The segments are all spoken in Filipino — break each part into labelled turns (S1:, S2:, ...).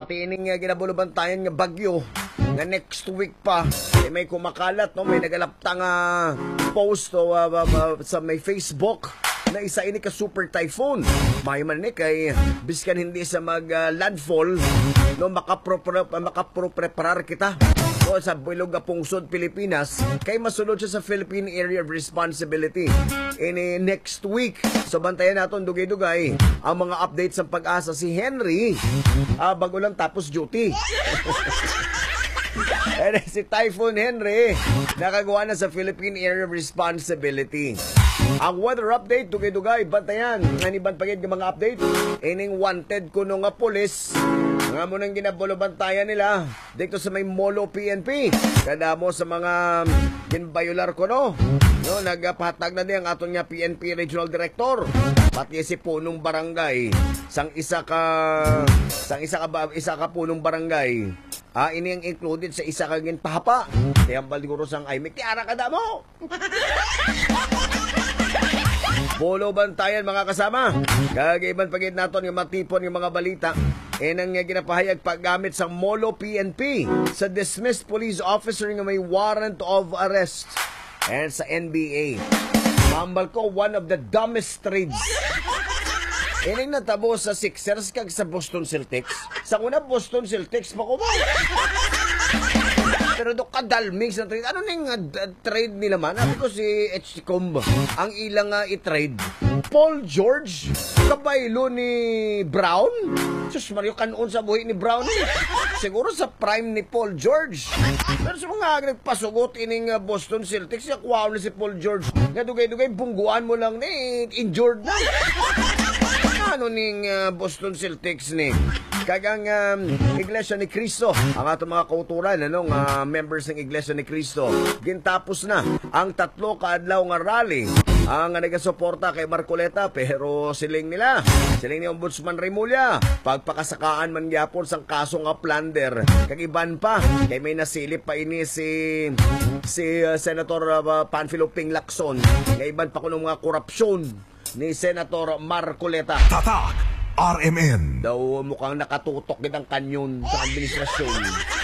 S1: pati ining ginabulubantayan nga bagyo nga next week pa may kumakalat no, may nagalapta nga post sa may Facebook na isa ini ka super typhoon. May man ni kay biskan hindi sa mag landfall no, makapreparar kita o sa bilog nga pungsod Pilipinas kay masunod siya sa Philippine Area of Responsibility ini next week. So bantayan naton dugay-dugay ang mga updates sa Pag-asa. Si Henry bago lang tapos duty. Si Typhoon Henry nakagawa na sa Philippine Area of Responsibility. Ang weather update, dugay-dugay, bantayan. Naniban pagid ng mga update. Ining wanted ko nga polis. Nga mo nang ginabulubantayan nila dito sa may Molo PNP. Kada mo sa mga ginbayular ko no, nagpahatag na din ang aton nga PNP Regional Director. Pati si punong barangay. Isa ka punong barangay. Ini ang included sa isa kagin pahapa. Kaya ang baliguro sang ay may tiara ka mo. Polo bantayan mga kasama. Kagaiban pagid naton yung matipon yung mga balita. Nang ginapahayag paggamit sa Molo PNP sa dismissed police officer nga may warrant of arrest. And sa NBA, mambal ko one of the dumbest trades. Ining natabo sa Sixers kag sa Boston Celtics. Sa una Boston Celtics pa ko ba? Pero do kadalming sa trade. Ano ning trade nila man? Ako si H. Comb ang ilang i-trade. Paul George kabaylo ni Brown. Sus Mario, kanon sa buhi ni Brown siguro sa prime ni Paul George. Pero sa mga nagpasugot ining Boston Celtics, yakuha na si Paul George. Nga dugay-dugay bungguan mo lang ni injured na. Ano ning Boston Celtics ni kagang Iglesia ni Cristo, ang atong mga kauturan members ng Iglesia ni Cristo, gintapos na ang 3 kaadlaw nga rally ang nagasuporta kay Marcoleta, pero siling ni Ombudsman Remulla pagpakasakaan man gyapon sang kaso nga plunder kag iban pa kay may nasilip pa ini si Senator Panfilo Ping Lacson kay iban pa kuno mga korupsyon ni Senator Marcoleta.
S2: Tatak RMN.
S1: Daw mukhang nakatutok gid ang kanyon sa administrasyon.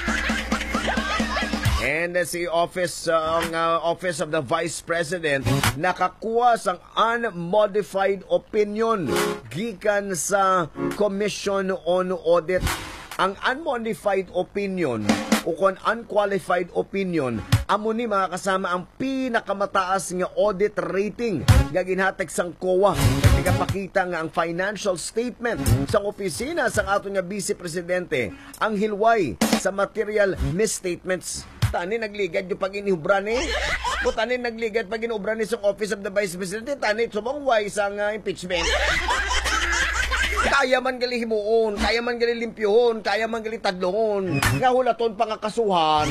S1: And si Office of the Vice President nakakuha sang unmodified opinion gikan sa Commission on Audit. Ang unmodified opinion o kung unqualified opinion, amo ni mga kasama ang pinakamataas nga audit rating nga ginhatag sang COA. Nagapakita nga ang financial statement sang opisina sang aton nga Vice Presidente ang hilway sa material misstatements. Tani nagligad yung pag-inihubra ni. O tani nagligad pag-inihubra ni sa Office of the Vice President. Tani sumangway sang impeachment. Kaya man gali himuon, kaya man gali limpyuhon, kaya man gali tadlongon. Nga hulaton pa nga kasuhan.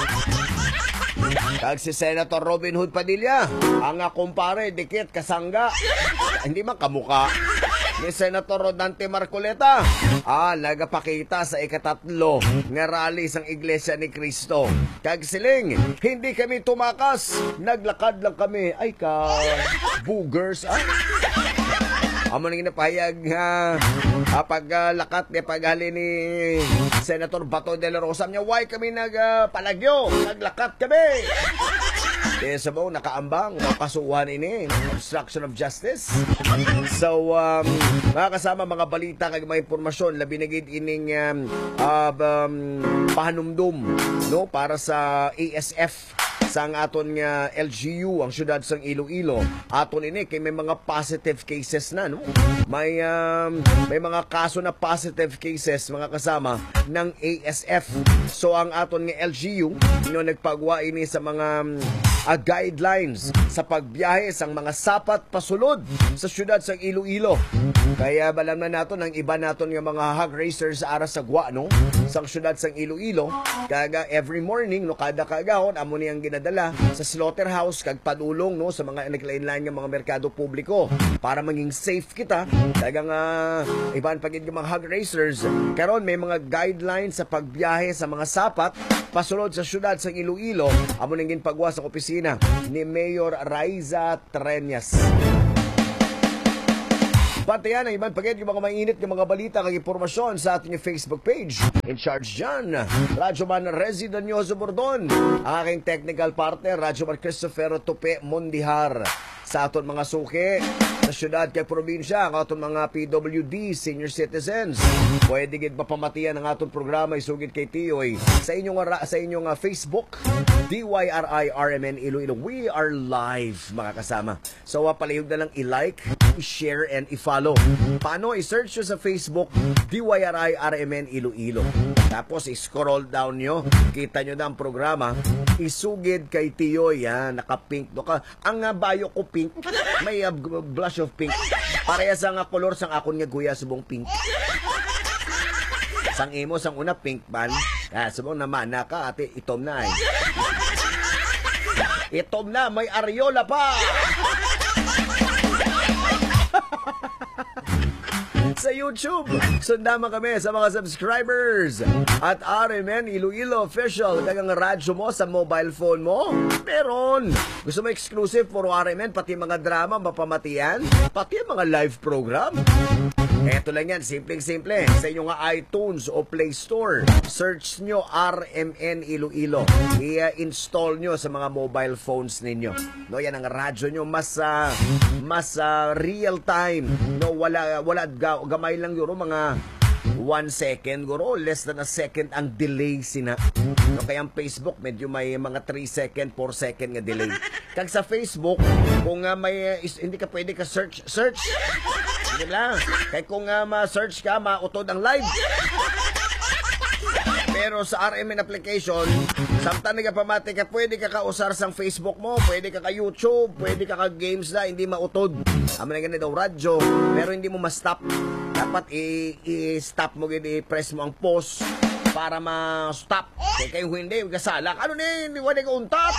S1: Kag si Senator Robin Hood Padilla, ang kumpare, dikit, kasangga. Hindi man kamuka. Ni Senator Rodante Marcoleta, nagapakita sa ikatatlo nga rally sang Iglesia ni Cristo. Kag siling, hindi kami tumakas, naglakad lang kami. Ay ka, boogers, amo nang ginapahayag paglakat ni paghali ni Senator Bato de la Rosa niya, why kami nagpalagyo, naglakat kami. Sa buong nakaambang, nakasuhan ini, obstruction of justice. So, mga kasama, mga balita, kag mga impormasyon, labi na gid ining pahanumdum no, para sa ASF sang aton nga LGU, ang syudad sang Iloilo. Aton ini kay may mga positive cases na no. May mga kaso na positive cases mga kasama ng ASF. So ang aton nga LGU nagpagwa ini sa mga guidelines sa pagbiyahe sang mga sapat pasulod sa syudad sang Iloilo. Kaya balam na nato ang iba naton nga mga hog racers ara sa gwa no sang syudad sang Iloilo. Kaga every morning no, kada kagahon amo ni ang ginadala sa slaughterhouse kag padulong no sa mga naglain-lain nga mga merkado publiko para maging safe kita. Kaga nga iban pagid nga mga hog racers karon may mga guidelines sa pagbiyahe sa mga sapat pasulod sa syudad sang Iloilo. Amo nang ginpagwa sa opisina ni Mayor Raiza Treñas. Bantayan ang ibang pagkat yung mga mainit yung mga balita kag impormasyon sa ating Facebook page. In charge dyan, Radyo Man Rezi Danyoso Bordon. Ang aking technical partner, Radyo Man Christopher Tupe Mondihar. Sa aton mga suki sa syudad kay probinsya, ang aton mga PWD, senior citizens, pwede gid mapamatian ang aton programa isugid kay Tiyoy sa inyong Facebook DYRI-RMN Iloilo. We are live mga kasama. So palihog na lang i-like, i-share and i-follow. Paano? I-search nyo sa Facebook DYRI-RMN Iloilo. Tapos i-scroll down nyo, kita nyo na ang programa, isugid kay Tiyoy. Naka-pink. Ang bayo ko pink, may blush of pink. Parehas ang color sang akon nga guya subong pink. Sang imo sang una pink ban. Subong naman ka ate itom na eh. Itom na, may areola pa. Sa YouTube, sundan mo kami sa mga subscribers at RMN Iloilo Official. Dagang radyo mo sa mobile phone mo, meron. Gusto mo exclusive for RMN, pati mga drama, mapamatian, pati mga live program. Eto lang yan, simpleng-simple. Sa inyong iTunes o Play Store, search nyo RMN Iloilo. I-install nyo sa mga mobile phones ninyo. No, yan ang radyo nyo, mas real time. No, wala gamay lang yun, mga 1 second, guro, less than a second ang delay sina. No, kaya ang Facebook medyo may mga 3 second, 4 second nga delay. Kag sa Facebook, kung hindi ka pwede ka search. Hindi lang. Kaya kung ma-search ka, mautod ang live. Pero sa RMN application, samtang nagapamati ka, pwede ka kausar sa Facebook mo, pwede ka YouTube, pwede ka games na, hindi mautod. Aman na ganito daw radyo, pero hindi mo ma-stop. Dapat i-stop mo, i-press mo ang pause para ma-stop. Kaya kayo hindi, magkasalak. Ano ni, hindi wala ka untat.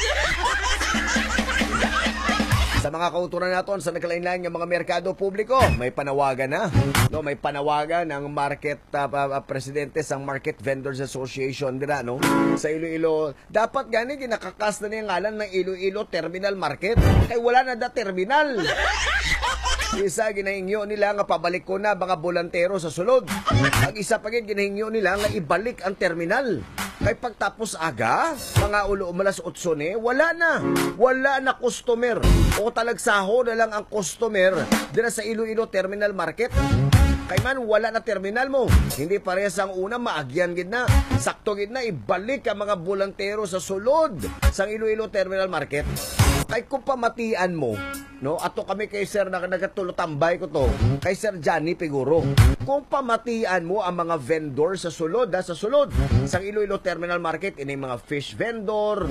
S1: Sa mga kauturan natin sa nakalain-lain ng mga merkado publiko, may panawagan na. No, may panawagan ng market presidente sa Market Vendors Association dira, no? Sa Iloilo, dapat gani ginakakas na niya ngalan ng Iloilo Terminal Market. Kay wala na da terminal. Isa ginahingyo nila nga pabalik ko na mga bolantero sa sulod. Ang isa pa ginahingyo nila nga ibalik ang terminal. Kay pagtapos aga, mga umalas 8 wala na customer. O talagsaho na lang ang customer dira sa Iloilo Terminal Market. Kay man wala na terminal mo. Hindi parehas ang una, maagyan gid na. Sakto gid na ibalik ang mga bolantero sa sulod sa Iloilo Terminal Market. Kay kung pamatian mo, no, ato kami kay Sir nagatulotambay ko to, kay Sir Johnny Piguro. Kung pamatian mo ang mga vendor sa sulod, sa Iloilo Terminal Market, ini mga fish vendor,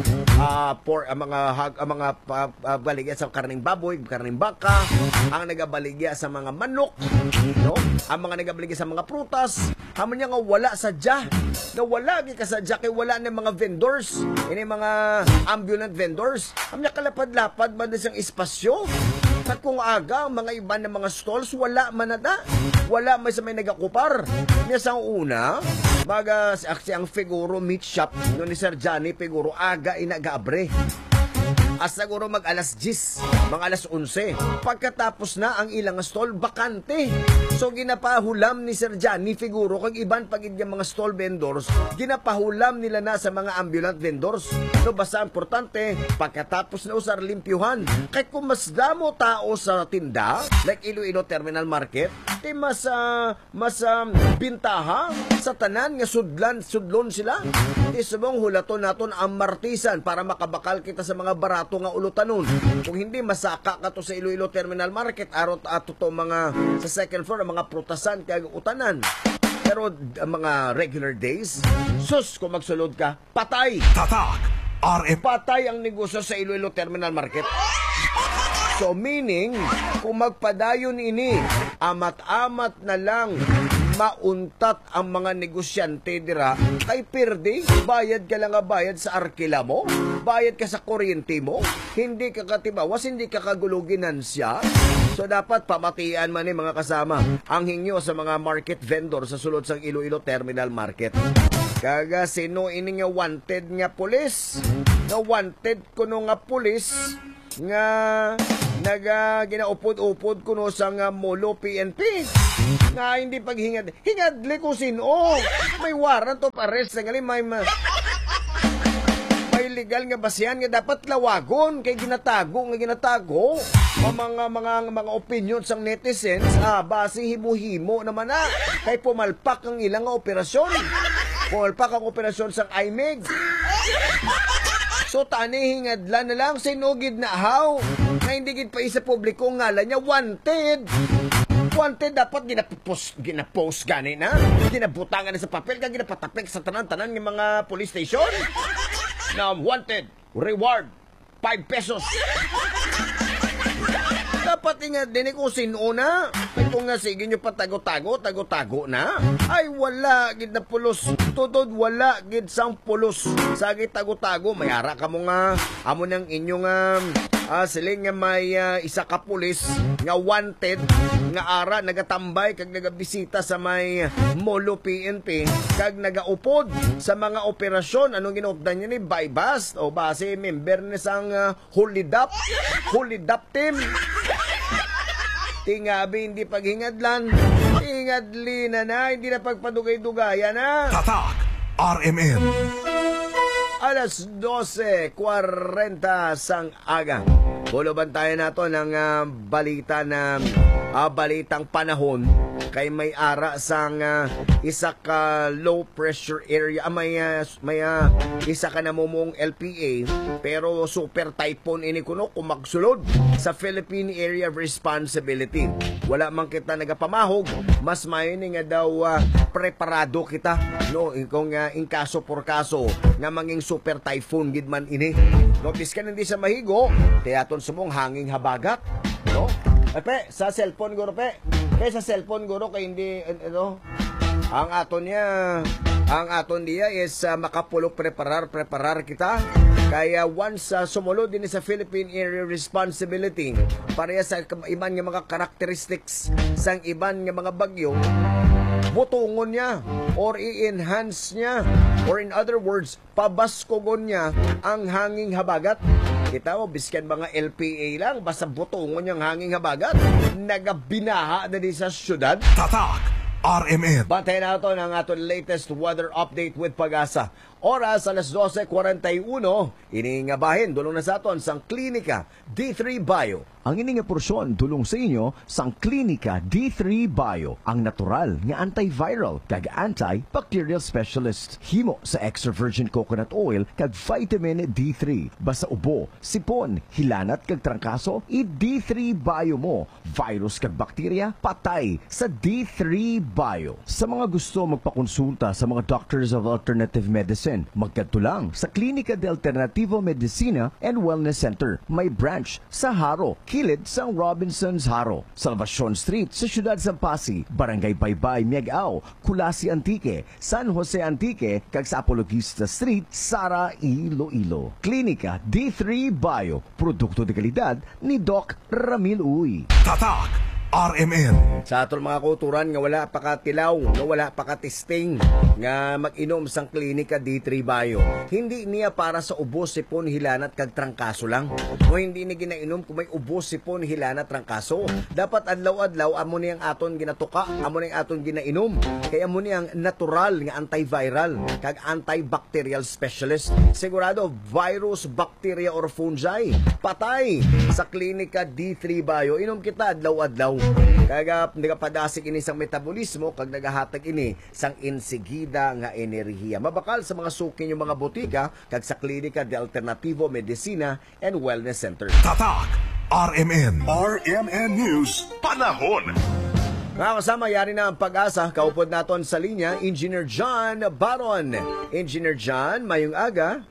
S1: mga baligya sa karning baboy, karning baka, ang nagabaligya sa mga manok, no, ang mga nagabaligya sa mga prutas, hamon niya nga wala sadya, na wala gi kasadya kay wala na mga vendors, ini mga ambulant vendors, hamon niya kalapad-lapad man sa espasyo. At kung aga, mga iba ng mga stalls, wala man na. Wala man sa may nagakupar. Niya sa una, ang Figuro Meat Shop, no ni Sir Johnny Figuro, aga inagabre. Asaguro mag alas 10, mga alas 11. Pagkatapos na ang ilang stall, bakante. So ginapahulam ni Sir Johnny Figuro kag iban pagid yung mga stall vendors, ginapahulam nila na sa mga ambulant vendors. So basta importante, pagkatapos na usar limpyuhan. Kay kung mas damo tao sa tinda, like Iloilo Terminal Market, di mas bintaha sa tanan nga sudlon sila. Di subong hulaton naton ang martisan para makabakal kita sa mga barato nga ulutanon. Kung hindi masaka ka to sa Iloilo Terminal Market, arot ato to mga sa second floor mga prutasan kag utanan. Pero mga regular days, sus kung magsulod ka, patay.
S2: Tatak RM.
S1: Patay ang negosyo sa Iloilo Terminal Market. So meaning, kung magpadayon ini, amat-amat na lang mauntat ang mga negosyante dira, kay pirdi, bayad ka lang bayad sa arkila mo, bayad ka sa kuryente mo, hindi ka katibawas, hindi ka kaguluginan siya. So dapat pamatian man mga kasama ang hingyo sa mga market vendor sa sulod sang Iloilo Terminal Market. Kaga sino ini nga wanted nga pulis? Na wanted kuno nga pulis nga ginaupod-upod kuno sang Molo PNP nga hindi paghingad likusin may warrant of arrest nga may legal nga basihan nga dapat lawagon kay ginatago ang mga opinion sang netizens base himo-himo naman kay pumalpak ang ilang operasyon sang IMEG. So tani hingadlan na lang sinugid na na hindi gid pa isa publiko ngalan niya wanted dapat ginapost gani na ginabutangan na sa papel kag ginapatapik sa tanan-tanan ng mga police station na wanted reward 5 pesos. Dapat ingat din kung sino na. Ay kung nga sige nyo pa tago-tago na. Ay wala gid na pulos. Tudod wala gid sang pulos. Sagi tago-tago. Mayara ka mo nga. Amo ng inyong siling nga may isa ka pulis nga wanted nga ara nagatambay kag nagabisita sa may Molo PNP kag nagaupod sa mga operasyon. Anong ginupdan niya ni bypass o base member ni sang Holy Dap team. Tingabi hindi paghingadlan, hingadli na hindi na pagpadugay-dugaya na.
S2: Tatak RMN.
S1: Alas 12:40 sang aga. Buluban tayo nato ng balita na balitang panahon kay may ara sang isa ka low pressure area may isa ka namumong LPA pero super typhoon ini kuno kumagsulod sa Philippine Area of Responsibility. Wala man kita nagapamahog, mas mayon nga daw preparado kita no kung in kaso por kaso nga manging super typhoon gid man ini. No biskan hindi sa mahigo, teaton sumong hanging habagat, no? Pe, sa cellphone guro kay sa cellphone guro kay hindi ang aton niya is makapulo preparar kita kaya once sumulod din sa Philippine Area Responsibility pareha sa iban nga mga characteristics sang iban nga mga bagyo butungon niya or i-enhance niya or in other words pabaskogon niya ang hanging habagat. Kita mo, biskan mga LPA lang, basta butungon yung hanging habagat, nagabinaha na din sa syudad.
S2: Tatak RMN.
S1: Bantay na ito ng ating latest weather update with Pag-asa. Oras, alas 12:41, iningabahin, dulong na sa aton sang Klinika D3 Bio. Ang ininga porsyon dulong sa inyo sang Klinika D3 Bio, ang natural nga antiviral kag antibacterial specialist. Himo sa extra virgin coconut oil kag vitamin D3. Basta ubo, sipon, hilanat kag trangkaso, i-D3 Bio mo. Virus kag bakterya, patay sa D3 Bio. Sa mga gusto magpakonsulta sa mga doctors of alternative medicine, magkadto lang sa Klinika de Alternativo Medicina and Wellness Center. May branch sa Haro, kilid sa Robinson's Haro, Salvacion Street sa Siyudad Sampasi, Barangay Baybay, Miagao, Kulasi Antique, San Jose Antique, kag sa Apologista Street, Sara, Iloilo. Klinika D3 Bio, produkto de kalidad ni Doc Ramil Uy.
S2: Tatak RMN.
S1: Sa atong mga kuturan nga wala pa katilaw, nga wala pa katisting, nga mag-inom sang Klinika D3 Bio. Hindi niya para sa ubos, sipon, hilanat kag trangkaso lang. O hindi ni ginainom kung may ubos, sipon, hilanat, trangkaso. Dapat adlaw-adlaw amo niyang aton ginatuka, amo niyang aton ginainom. Kaya amo niyang natural nga antiviral kag antibacterial specialist. Sigurado virus, bacteria or fungi patay sa Klinika D3 Bio. Inom kita adlaw-adlaw. Kaga nagapadasig ini sang metabolismo kag nagahatag ini sang insigida nga enerhiya. Mabakal sa mga suki yung mga botika kag sa Klinika de Alternativo Medicina and Wellness Center.
S2: Tatak RMN. RMN News Panahon.
S1: Mga kasama, yari na ang Pag-asa. Kaupod naton sa linya, Engineer John Baron. Engineer John, mayong aga.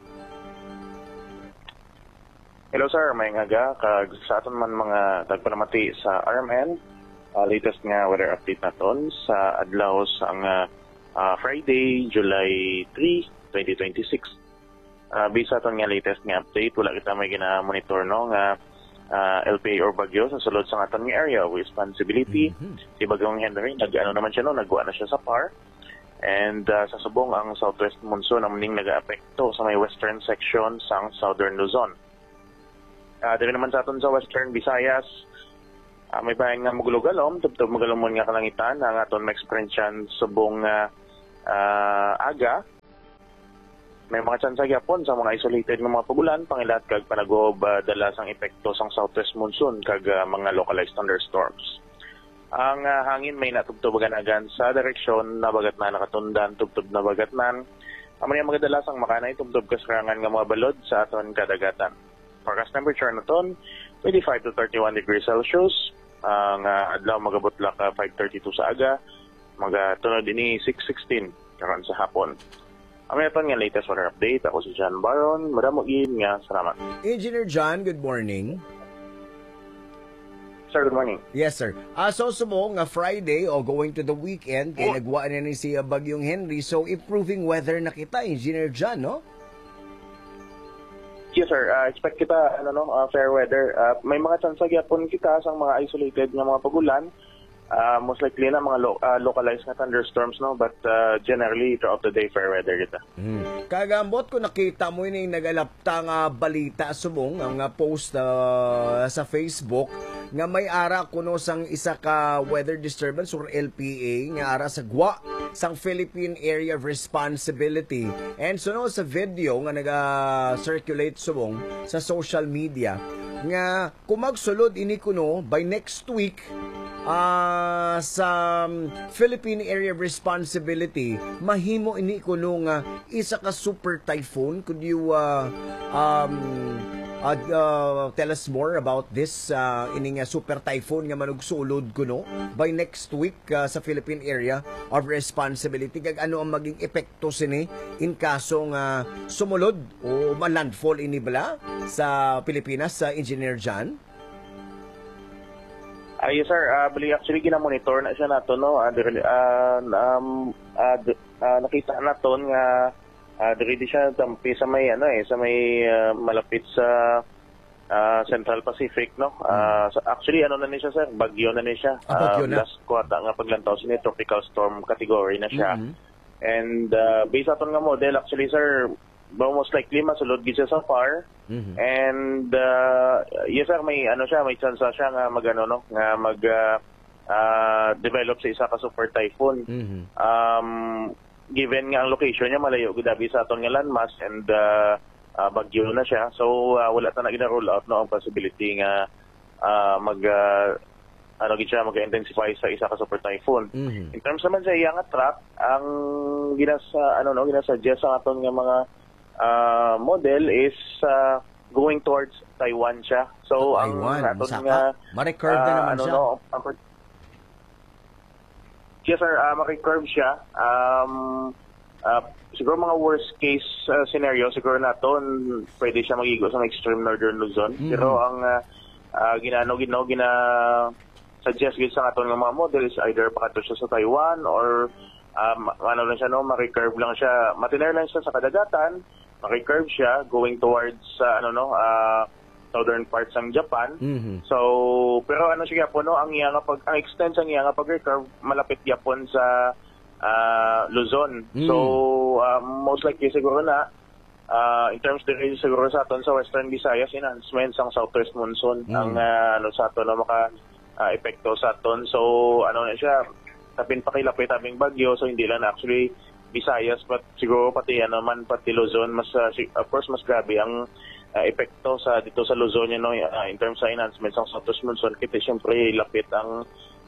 S3: Hello sir, may nga kag sa aton man mga tagpanamati sa RMN. Latest nga weather update naton sa adlaw sa Friday, July 3, 2026. Bisa aton nga latest nga update, wala kita may gina-monitor no nga LPA or bagyo sa sulod sa aton nga area of responsibility. Si Bagyong Henry nag-ano naman siya no, nagwa na siya sa PAR. And sa subong ang southwest monsoon ang ning nag-aapekto sa may western section sang Southern Luzon. Diri naman sa aton sa Western Visayas, may bayan nga magulugalom, tubtob magalomon nga kalangitan, ang aton ma-experience subong aga. May mga tsansa gyapon sa mga isolated nga mga pagulan, pangilat kag panagob dala sang epekto sang southwest monsoon kag mga localized thunderstorms. Ang hangin may natubtob aganagan sa direksyon na bagatnan nakatundan, tubtob na bagatnan. Amo niya magadala sang makanay tubtob kasarangan nga mga balod sa aton kadagatan. Forecast temperature naton 25 to 31 degrees Celsius. Ang adlaw magabutlak 5:32 sa aga, magatunod ini 6:16 karon sa hapon. Ang nga latest weather update, ako si John Baron. Madamogin nga, salamat.
S1: Engineer John, good morning.
S3: Sir, good morning.
S1: Yes, sir. So, sumo nga Friday o going to the weekend, kaya nagwa na ni si Bagyong Henry. So, improving weather na kita, Engineer John, no?
S3: Yes, sir. Expect kita, fair weather. May mga tsansa gyapon kita sa mga isolated nga mga pagulan. Most likely na mga localized na thunderstorms, no? But generally, throughout the day, fair weather kita.
S1: Kagambot ko nakita mo yung nagalapta nga balita subong ang post sa Facebook nga may ara kuno sang isa ka weather disturbance or LPA nga ara sa GWA sang Philippine Area of Responsibility. And suno sa video nga naga-circulate subong sa social media nga kumagsulod ini kuno by next week sa Philippine Area of Responsibility mahimo ini kuno nga isa ka super typhoon. Could you tell us more about this ining super typhoon nga manugsulod kuno by next week sa Philippine Area of Responsibility? Kag ano ang maging epekto sini in kaso nga sumulod o malandfall ini bala sa Pilipinas, sa Engineer John?
S3: Yes, sir. Actually, ginamonitor na siya nato, no? Nakita naton nga diri siya tampi sa may sa may malapit sa Central Pacific, no? Actually, na ni siya, sir? Bagyo na ni siya. Last quarter nga paglantaw sini tropical storm category na siya. And based aton nga model, actually, sir, most likely masulod gid siya sa far. And yes, sir, may may chance siya nga develop sa isa ka super typhoon. Given nga ang location niya malayo gid sa aton nga landmass and bagyo na siya. So wala ta na gina-rule out no ang possibility nga mag-intensify sa isa ka super typhoon. In terms naman sa iyang track, ang ginasuggest sa aton nga mga model is going towards Taiwan siya. So
S1: Taiwan,
S3: ang aton nga
S1: ma-recurve na naman siya.
S3: Yes, sir, ma-recurve siya. Siguro mga worst case scenario, siguro naton pwede siya magigo sa extreme northern Luzon. Pero ang suggest gid sa aton nga mga model is either pakato siya sa Taiwan or lang siya, no, ma-recurve lang siya, matiner lang siya sa kadagatan, ma-recurve siya going towards southern parts ng Japan. So pero siya po, no, ang extent ang iya nga pag-recurve malapit yapon sa Luzon. So most likely siguro na in terms din siguro sa aton sa Western Visayas, enhancements ang southwest monsoon ang sa aton na maka epekto sa aton. So na siya, tapin pa kilapit aming bagyo, so hindi lang actually Visayas, but siguro pati pati Luzon, mas of course mas grabe ang epekto dito sa Luzon, no, in terms sa enhancements ng southwest monsoon. Kasi siyempre lapit ang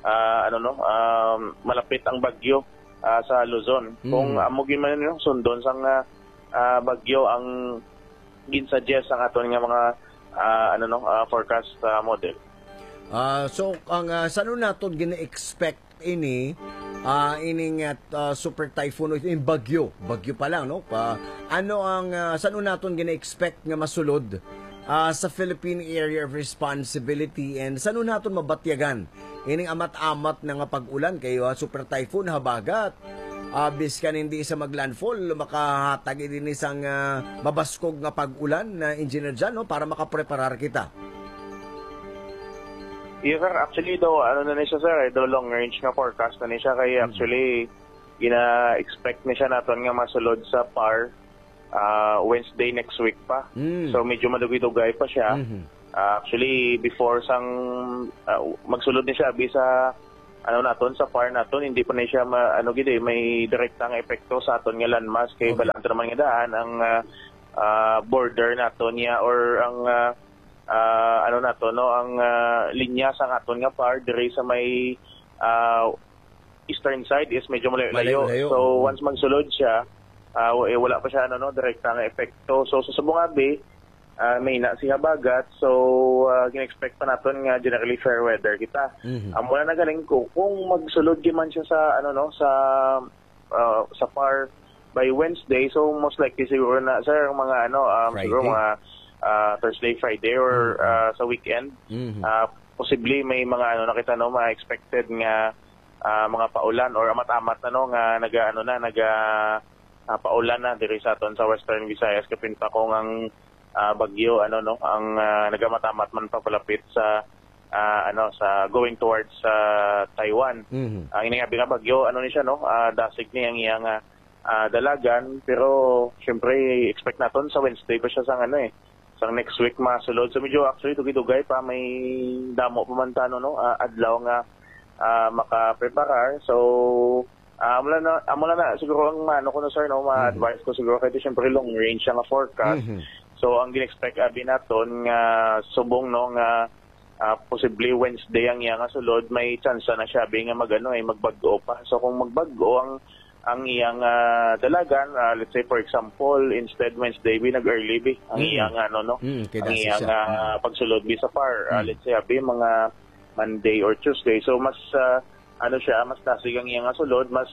S3: malapit ang bagyo sa Luzon. Kung amogin man sundon sang bagyo ang gin-suggest ang aton nga mga forecast model.
S1: So ang sano naton gina-expect ining super typhoon in bagyo pa lang, no? Ano ang sano naton gina-expect nga masulod sa Philippine Area of Responsibility, and sano naton mabatyagan ining amat-amat na nga pag-ulan kayo super typhoon habagat biskan hindi sa maglandfall makahatag din isang mabaskog nga pag-ulan na Engineer John, no, para makapreparar kita.
S3: Yes, sir. Actually, though, na siya, sir, the long range nga forecast na siya. Kaya actually, gina-expect na siya natin nga masulod sa PAR Wednesday next week pa. So, medyo madugay-dugay pa siya. Actually, before sang magsulod ni siya bisa naton sa far naton, hindi pa na siya may direktang epekto sa aton nga landmass kay balaan naman nga daan ang border naton niya or ang ang linya sa aton nga far diri sa may eastern side is medyo malayo. So once magsulod siya, wala pa siya direktang epekto. So sa Subongabi, may na siya bagat, so gina-expect pa natin nga generally fair weather kita. Mula na galing ko kung magsulod man siya sa sa far by Wednesday, so most likely siguro na sir mga siguro mga Thursday, Friday or sa weekend. Possibly may mga nakita mga expected nga mga paulan or amat-amat nga paulan na diri sa aton sa Western Visayas kapin pa kung ang bagyo ang nagamatamat man papalapit sa sa going towards Taiwan. Ang inabi nga bagyo ni siya dasig ni ang iyang dalagan, pero syempre expect naton sa Wednesday pa siya sang sa next week masulod. So medyo actually dugay-dugay pa may damo pa man adlaw nga makapreparar. So mula na siguro ang ko sir ma-advise ko siguro kay syempre long range nga forecast. So ang gin-expect abi naton nga subong nga possibly Wednesday ang iya nga sulod, may chance na siya nga magbag-o pa. So kung magbago ang iyang dalagan, let's say for example instead Wednesday nag-early ang iyang ang iyang pagsulod sa far, let's say abi mga Monday or Tuesday. So mas mas tasig ang iyang sulod, mas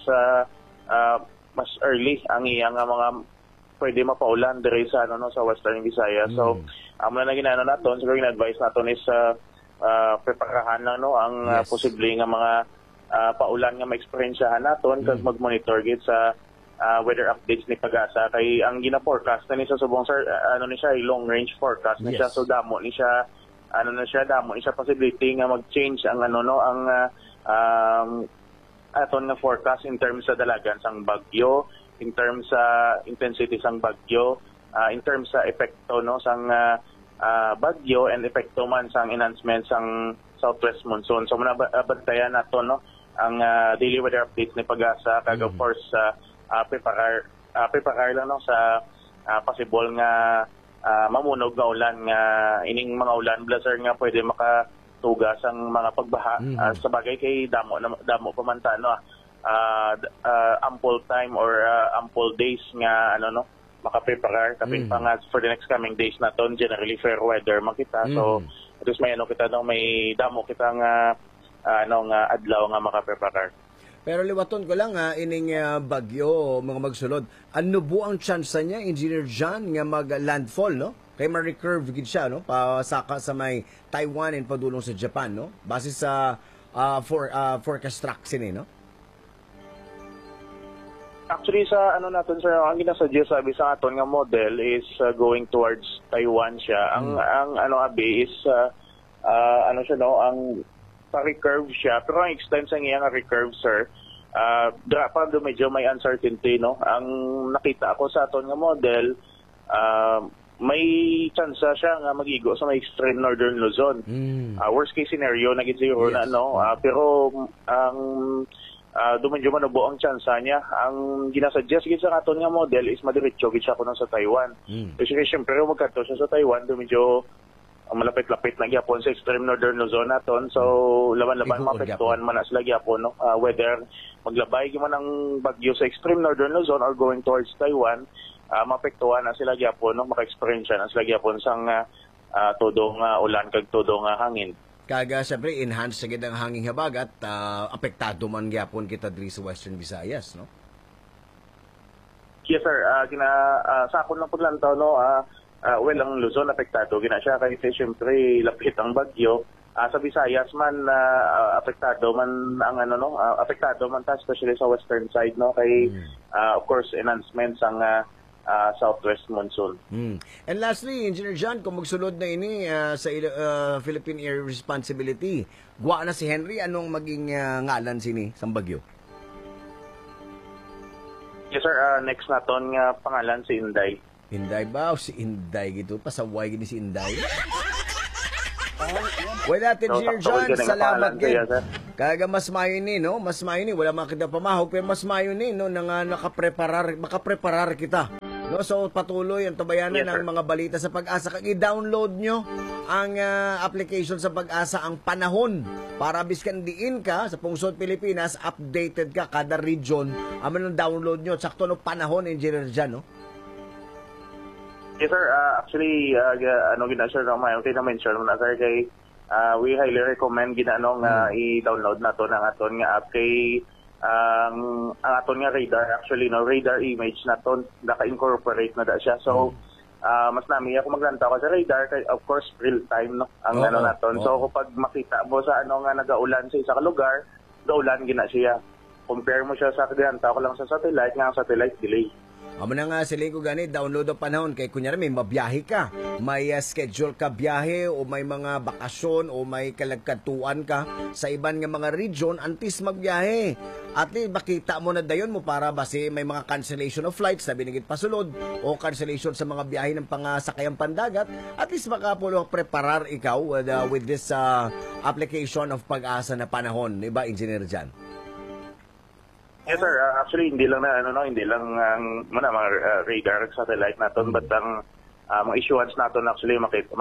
S3: early ang iyang mga pwede mapaulan diri sa sa Western Visayas. So amo na ginano naton, siguro gina-advise naton is preparahan lang ang posible nga mga paulan nga ma-experiencehan naton kag mag-monitor gid sa weather updates ni Pag-asa kay ang gina-forecast na ni sa subong sir ni siya long range forecast na siya, so damo ni siya damo ni siya possibility nga mag-change ang aton nga forecast in terms sa dalagan sang bagyo, in terms sa intensity sang bagyo, in terms sa epekto sang bagyo and epekto man sang enhancement sang southwest monsoon. So muna bantayan nato ang daily weather updates ni Pag-asa kag of course prepare lang sa possible nga mamunog nga ulan nga ining mga ulan blazer nga pwede makatugas ang mga pagbaha. Sa bagay kay damo pamanta ample time or ample days nga makaprepare kapin pa nga for the next coming days naton generally fair weather makita. So at least may kita may damo kita nga adlaw nga makaprepare.
S1: Pero liwaton ko lang ining bagyo mga magsulod, ano bu ang chance niya Engineer John nga mag-landfall kay ma-recurve gid siya pasaka sa may Taiwan and padulong sa Japan base sa forecast tracks
S3: Actually sa natin sir, ang ginasuggest sabi sa aton nga model is going towards Taiwan siya. Ang abi is siya ang pa-recurve siya, pero ang extent sa iyang recurve sir, pa medyo may uncertainty ang nakita ako sa aton nga model, may chance siya nga magigo sa may extreme northern Luzon. Worst case scenario na gid siguro pero ang medyo manubo ang chance niya. Ang ginasuggest gid sa aton nga model is madiretso gid siya kuno sa Taiwan. Kasi syempre magkadto siya sa Taiwan, medyo malapit-lapit na gyapon sa extreme northern Luzon naton. So laban-laban mapektuhan man na sila gyapon whether maglabay man ang bagyo sa extreme northern Luzon or going towards Taiwan, mapektuhan na sila gyapon maka-experience na sila gyapon sang todo nga ulan kag todo nga hangin.
S1: Kaga siyempre enhance sa gid ang hangin habagat, apektado man gyapon kita diri sa Western Visayas
S3: Yes sir, sakon lang pud lang well, ang Luzon apektado gina siya kasi syempre lapit ang bagyo. Sa Visayas man apektado man ang apektado man ta especially sa western side kay of course enhancements ang southwest monsoon.
S1: And lastly, Engineer John, kung magsulod na ini sa Philippine Air Responsibility, guwa na si Henry, anong maging ngalan sini sa bagyo?
S3: Yes sir, next naton nga pangalan si Inday.
S1: Inday ba? O si Inday gito? Pasaway gini si Inday? With that, Engineer
S3: So,
S1: John,
S3: tawag ka ng
S1: salamat
S3: pangalan, kaya,
S1: gid.
S3: sir.
S1: Kaga mas mayo ni, no? Mas mayo ni, wala man kita pamahog, pero mas mayo ni, no? Nang makapreparar kita. No, so patuloy ang tabayanan
S3: Yes, sir.
S1: ng mga balita sa Pag-asa. Kag i-download nyo ang application sa Pag-asa, ang Panahon, para biskan diin ka sa Pungsod Pilipinas, updated ka kada region. Aman ang download nyo, sakto no Panahon, Engineer Jan, no?
S3: Yes, sir. Actually, gina-share naman, okay na-mention mo na, sir, kay we highly recommend ginanong i-download na to ng aton nga app kay ang aton nga radar, actually, no, radar image na to, naka-incorporate na da siya. So, mas nami ako maglantaw ka sa radar, kay, of course, real time, no, ang naton. So, kapag makita mo sa nga nagaulan sa isa ka lugar, gaulan gina siya. Compare mo siya sa kaglantaw ko lang sa satellite, nga ang satellite delay.
S1: Amo na nga siling ko gani, download ang Panahon kay kunyari may mabiyahe ka, may schedule ka biyahe o may mga bakasyon o may kalagkatuan ka sa iban nga mga region antes magbiyahe. At makita mo na dayon mo para basi may mga cancellation of flights na binigit pasulod o cancellation sa mga biyahe ng pangasakayang pandagat, at least makapulo preparar ikaw with this application of Pag-asa na Panahon, iba Engineer Jan?
S3: Yes, sir. Actually, hindi lang ang mga radar satellite naton, but ang mga issuance naton actually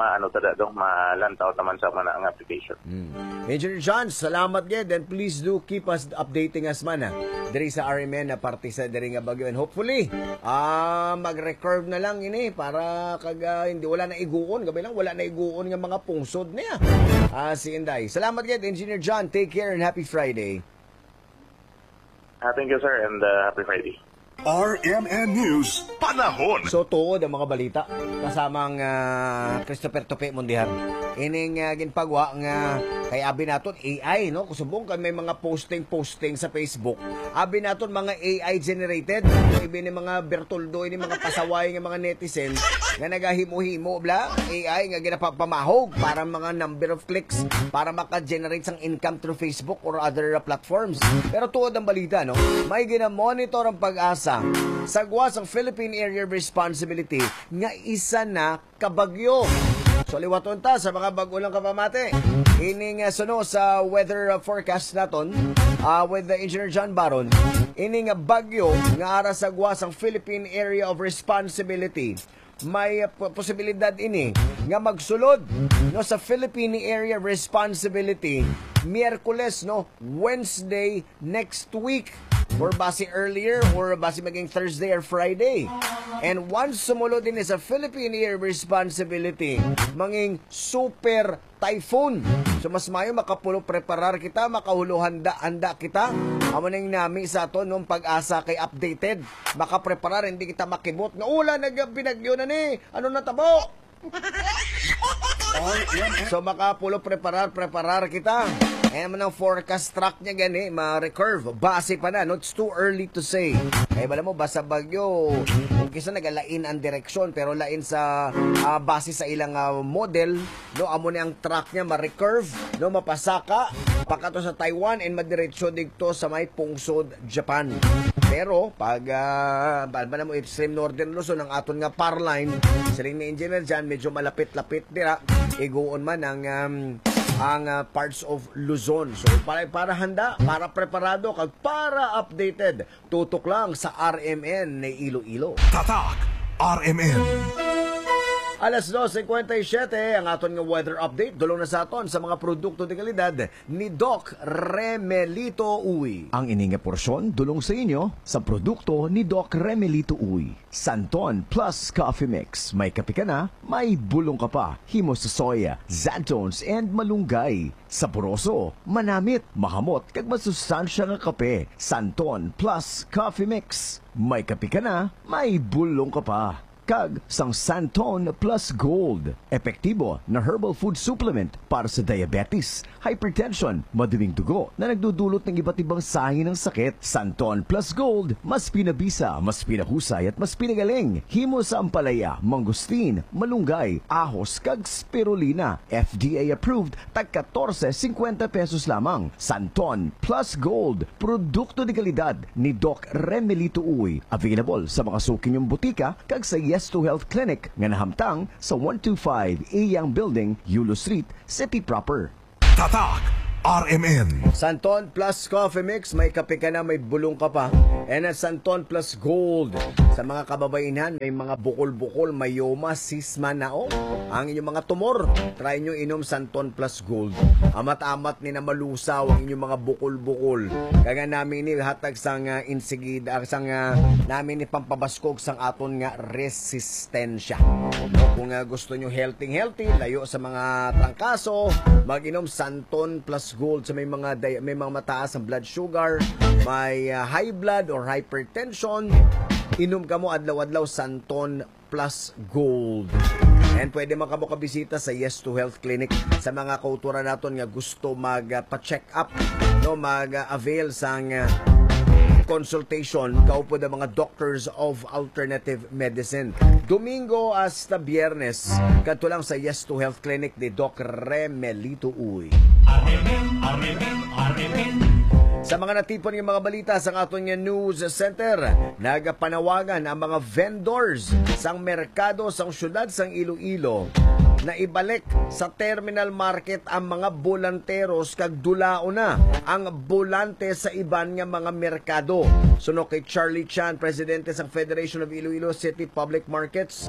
S3: malantaw naman sa mga ang application.
S1: Engineer John, salamat gid, and please do keep us updating us man diri sa RMN na parte sa diri nga bagyo, and hopefully mag-recurve na lang ini para kag hindi wala na iguon, gabay lang wala na iguon nga mga pungsod niya. Si Inday. Salamat gid, Engineer John. Take care and happy Friday.
S3: Thank you, sir, and happy Friday.
S2: RMN News Panahon.
S1: So tuod ang mga balita kasamang Christopher Tope Mundihan. Ining ginpagwa nga kay abi naton AI, no? Kusubong kay may mga posting sa Facebook. Abi naton mga AI generated. Ibi ni mga Bertoldo, ini mga pasaway nga mga netizen nga nagahimo-himo bla AI nga ginapapamahog para mga number of clicks para maka-generate sang income through Facebook or other platforms. Pero tuod ang balita, no? May gina-monitor ang Pag-asa sagwa sa Philippine Area of Responsibility nga isa na kabagyo. So liwaton ta sa mga bago lang kapamate. Ining suno sa weather forecast naton with the Engineer John Baron. Ining bagyo nga ara sagwa sa Philippine Area of Responsibility. May posibilidad ini nga magsulod no sa Philippine Area of Responsibility Miyerkules, no, Wednesday next week, or basi earlier, or basi maging Thursday or Friday. And once sumulod din sa Philippine Area of Responsibility, maging super typhoon. So mas mayo makapulo preparar kita, makahuluh handa kita. Amo nang nami sa aton nung Pag-asa kay updated. Makapreparar, hindi kita makibot. Nga ulan, binagyo na ni. Ano natabo? So makapulo preparar kita. Naman ang forecast track niya gani, ma-recurve. Base pa na, no? It's too early to say. Kaya bala mo, basta bagyo, kung kisa nagalain ang direksyon, pero lain sa base sa ilang model, no? Amo na ang track niya, ma-recurve, no? Mapasaka, pakato sa Taiwan, and madiretso dito sa may pungsod, Japan. Pero, pag ba mo extreme northern Luzon, ang aton nga parline, siling ni Engineer dyan, medyo malapit-lapit dira, iguon man ang parts of Luzon. So para handa, para preparado, kag para updated, tutok lang sa RMN ni Iloilo.
S2: Tatak RMN.
S1: Alas 2:57 ang aton nga weather update. Dulong na sa aton sa mga produkto de kalidad ni Doc Remelito Uy. Ang ininga porsyon dulong sa inyo sa produkto ni Doc Remelito Uy. Santon Plus Coffee Mix. May kape ka na, may bulong ka pa. Himo sa soya, xanthones and malunggay. Saporoso, manamit, mahamot, kag masustansya nga kape. Santon Plus Coffee Mix. May kape ka na, may bulong ka pa. Kag sang Santon Plus Gold. Epektibo na herbal food supplement para sa diabetes, hypertension, maduming dugo na nagdudulot ng iba't ibang sahi ng sakit. Santon Plus Gold, mas pinabisa, mas pinahusay at mas pinagaling. Himo sa ampalaya, mangustin, malunggay, ahos, kag spirulina. FDA approved, tag 14.50 pesos lamang. Santon Plus Gold, produkto de kalidad ni Doc Remelito Uy. Available sa mga suking yung butika kag sa Yes to Health Clinic nga nahamtang sa 125 Iyang Building, Yulo Street, City Proper.
S2: Tatak RMN.
S1: Santon Plus Coffee Mix, may kape ka na, may bulong ka pa. And Santon Plus Gold. Sa mga kababainan, may mga bukol-bukol, mayoma, sisma na ang inyong mga tumor. Try nyo inom Santon Plus Gold. Amat-amat ni na malusaw ang inyong mga bukol-bukol. Kaya namin ni hatag sang insigida, sang namin ni pampabaskog sang aton nga resistensya. No, kung gusto nyo healthy, layo sa mga trangkaso, mag-inom Santon Plus Gold sa may mga mataas ang blood sugar, may high blood or hypertension. Inom ka mo adlaw-adlaw Santon Plus Gold. And pwede man kamo kabisita sa Yes to Health Clinic sa mga kauturan naton nga gusto magpa-check up, no, mag-avail sang consultation kaupo ng mga doctors of alternative medicine. Domingo hasta Biyernes, kadto lang sa Yes to Health Clinic ni Doc Remelito Uy. Sa mga natipon ng mga balita sa aton nga news center, nagapanawagan ang mga vendors sang merkado sang syudad sang Iloilo na ibalik sa terminal market ang mga bolanteros kag dulao na ang bolante sa iban nga mga merkado. Suno kay Charlie Chan, presidente sa Federation of Iloilo City Public Markets,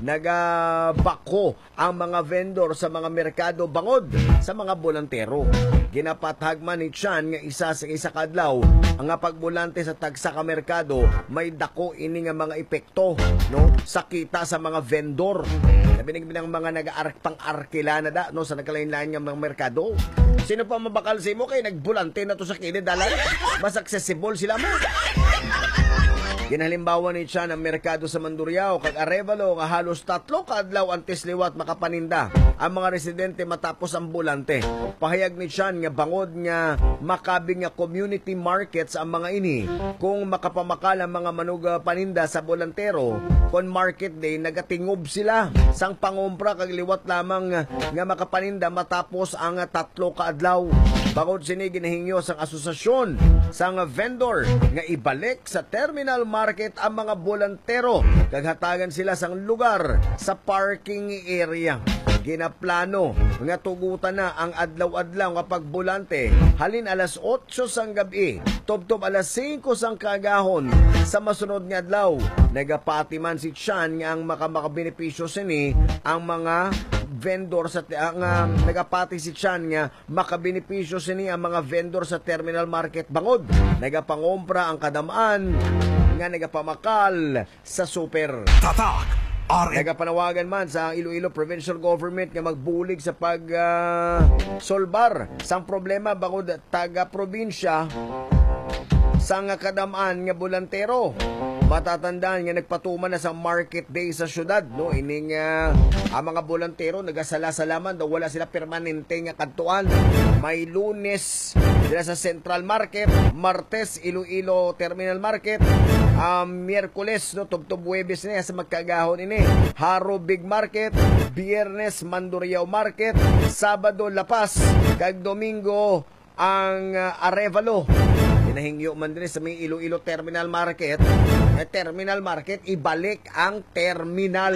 S1: nagabako ang mga vendor sa mga merkado bangod sa mga bolantero. Ginapathagman ni Chan nga isa kadlaw ang pagbolante sa tagsa ka merkado may dako ini nga mga epekto, no, sa kita sa mga vendor. Nabinig bilang mga nag-pang-arkila na da, no, sa nagkalain-lain nga mga merkado. Sino pa mabakal sa imo kay nagbulante na to sa kilid dalan? Mas accessible sila mo. Ginahalimbawa ni Chan ang merkado sa Mandurriao kag Arevalo nga halos 3 kaadlaw antes liwat makapaninda ang mga residente matapos ang bulante. Pahayag ni Chan nga bangod nga makabing nga community markets ang mga ini kung makapamakal ang mga manuga paninda sa bulantero kon market day nagatingob sila sang pangumpra kag liwat lamang nga makapaninda matapos ang 3 kaadlaw. Bangod sini ginahingyo sang asosasyon sang vendor nga ibalik sa terminal market ang mga bolantero kag hatagan sila sang lugar sa parking area. Ginaplano nga tugutan na ang adlaw-adlaw nga pagbulante halin alas 8 sang gabi tubtob alas 5 sang kagahon sa masunod nga adlaw. Nagapatiman si Chan nga ang makabenepisyo sini ang mga vendor sa nagapati si Chan nga makabenepisyo sini ang mga vendor sa terminal market bangod nagapangompra ang kadamaan nga nagapamakal sa super.
S2: Tatak RMN.
S1: Nagapanawagan man sa Iloilo Provincial Government nga magbulig sa solbar sang problema bangod taga-probinsya sang kadamaan nga bulantero. Matatandaan nga nagpatuman na sa market day sa syudad, no, ining ang mga bolantero nagasala-salaman daw wala sila permanente nga kadtuan. May Lunes dila sa Central Market, Martes Iloilo Terminal Market, Miyerkules, no, tubtob Huwebes na sa magkagahon ini, Haro Big Market, Biyernes Mandurriao Market, Sabado La Paz, kag Domingo ang Arevalo. Hinahingyo man din sa may Iloilo Terminal Market. Terminal Market, ibalik ang terminal.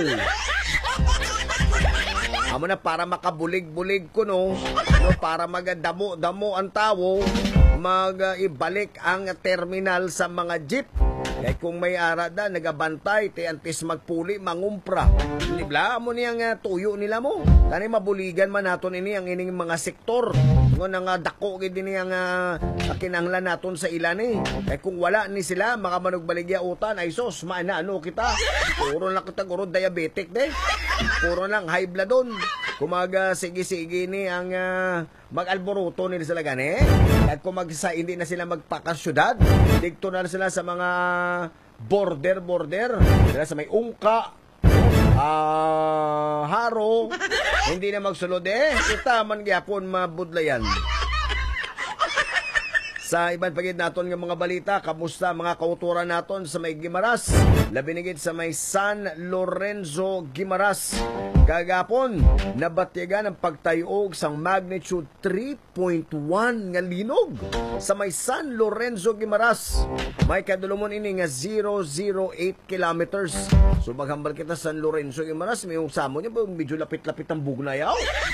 S1: Amo na para makabulig-bulig ko, no, para magadamo-damo ang tao, ibalik ang terminal sa mga jeep. Kaya kung may arada, nagabantay, te antes magpuli, mangumpra. Libla mo niyang tuyo nila mo. Tani mabuligan man naton ini ang ining mga sektor. Ngon nga dako gid niyang kinahanglan naton sa ilan eh. Kaya kung wala ni sila, makamanugbaligya utan, ay sos, maano kita. Puro lang kita guro diabetic de. Puro lang high blood don. Kumaga sige-sige ni ang mag-alboruto nila sila gani. At kung hindi na sila magpakasyudad, dikto na sila sa mga border. Sila sa may ungka, haro, hindi na magsulod kita man gyapon mabudlayan. Sa ibang pagid naton nga mga balita, kamusta mga kauturan naton sa may Guimaras? Labinigid sa may San Lorenzo Guimaras. Kagapon, nabatyagan ang pagtayog sang magnitude 3.1 nga linog sa may San Lorenzo Guimaras. May kadulumon ini nga 008 kilometers. So maghambal kita San Lorenzo Guimaras, may yung samo niya, medyo lapit-lapit ang bugnayaw.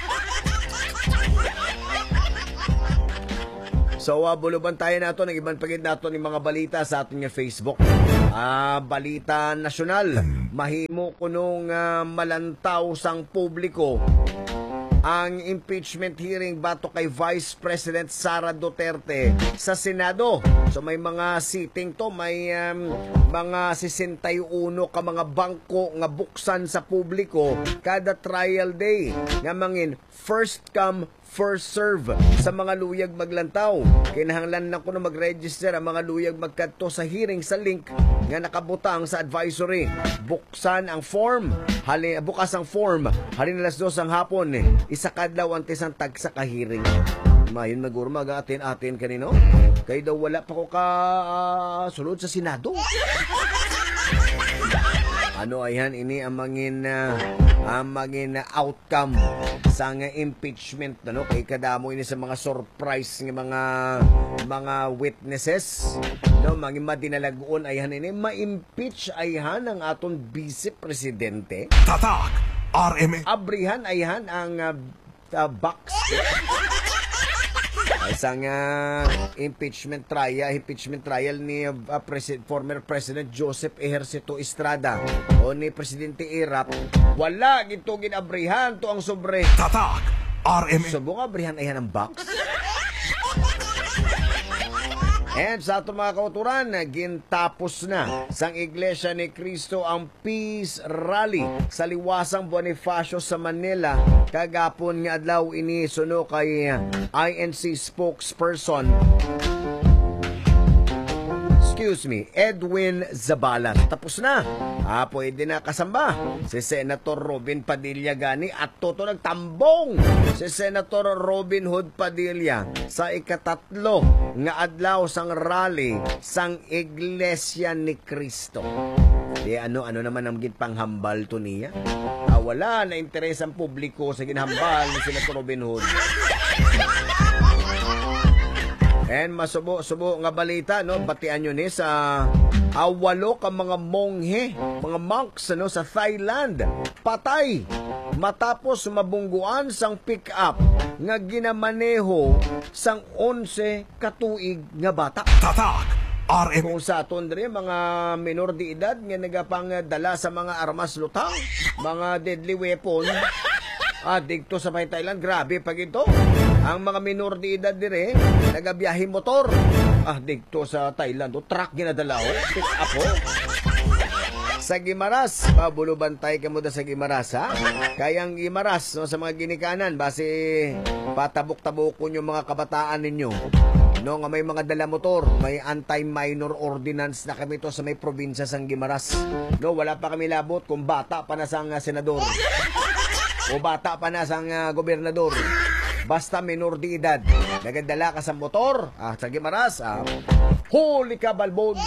S1: So, buluban tayo nato ng ibang pagid nato ng mga balita sa ating Facebook. Balita nasyonal. Mahimo kunong malantaw sang publiko ang impeachment hearing bato kay Vice President Sara Duterte sa Senado. So may mga sitting to, may mga 61 ka mga bangko nga buksan sa publiko kada trial day. Nga mangin first come first serve sa mga luyag maglantaw. Kinahanglan na ko na mag-register ang mga luyag magkadto sa hearing sa link nga nakabutang sa advisory. Buksan ang form. Bukas ang form. Halin alas 2 ang hapon. Isa kadlaw ang tisang tag sa kahiring. Mayon maguro mag-atin-atin kanino. Kaya daw wala pa ko sulod sa Senado. Ano ayan, ini ang mangin outcome sa nga impeachment, no? Kay kadamo ini sa mga surprise ng mga witnesses, no? Mangin madinalagon ayan ini ma-impeach ayan ang aton vice presidente.
S2: Tatak RMN.
S1: Abrihan ayan ang box. Isang impeachment trial ni former President Joseph Ejercito Estrada o ni Presidente Irap. Wala gito ginabrihan to ang sobre.
S2: Tatak RMN.
S1: Subong abrihan ayan ang box. And sa ato mga kauturan, gintapos na sang Iglesia ni Cristo ang Peace Rally sa liwasang Bonifacio sa Manila. Kagapon nga adlaw ini suno kay INC spokesperson Edwin Zabalas. Tapos na. Pwede na kasamba si Senator Robin Padilla gani at toto nagtambong si Senator Robin Hood Padilla sa ikatatlo nga adlaw sang rally sang Iglesia ni Cristo. Di ano naman ang panghambal to niya? Wala na interes ang publiko sa ginhambal ni Senator Robin Hood. And masubo nga balita, no? Batian nyo ni sa 8 ka mga monghe, mga monks, no, sa Thailand. Patay matapos mabungguan sang pick-up nga ginamaneho sang 11 katuig nga bata.
S2: Tatak RMN.
S1: Kung sa aton diri mga minor de edad nga nagapang dala sa mga armas lutang, mga deadly weapon. Dito sa may Thailand, grabe pag ito. Ang mga minor de edad dire, nagabiyahe motor. Dito sa Thailand, truck ginadala ho, pick up ho. Sa Guimaras, pabulubantay ka mo da sa Guimaras, ha? Kayang Guimaras, no, sa mga ginikanan, base patabok-tabok ko yung mga kabataan ninyo. No, nga may mga dala motor, may anti-minor ordinance na kami to sa may probinsya sang Guimaras. No, wala pa kami labot kung bata pa na sang senador. O bata pa na sang gobernador. Basta minor de edad. Nagadala ka sa motor, sa Guimaras, huli ka balbon.